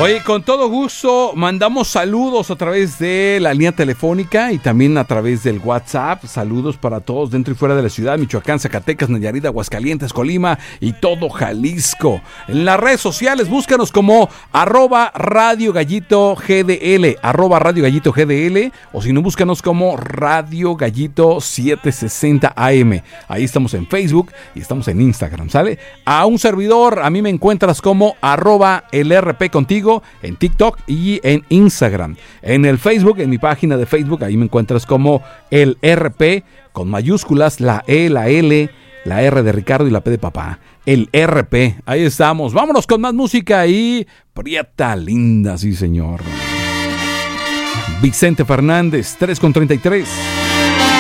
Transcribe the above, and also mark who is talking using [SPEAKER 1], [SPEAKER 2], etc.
[SPEAKER 1] Oye, con todo gusto mandamos saludos a través de la línea telefónica y también a través del WhatsApp. Saludos para todos dentro y fuera de la ciudad, Michoacán, Zacatecas, Nayarit, Aguascalientes, Colima y todo Jalisco. En las redes sociales búscanos como @Radio Gallito GDL, @Radio Gallito GDL, o si no, búscanos como Radio Gallito 760 AM. Ahí estamos en Facebook y estamos en Instagram, ¿sale? A un servidor, a mí me encuentras como @LRP contigo en TikTok y en Instagram. En el Facebook, en mi página de Facebook, ahí me encuentras como el RP con mayúsculas, la E, la L, la R de Ricardo y la P de papá. El RP, ahí estamos. Vámonos con más música y Prieta Linda, sí señor. Vicente Fernández, 3:33.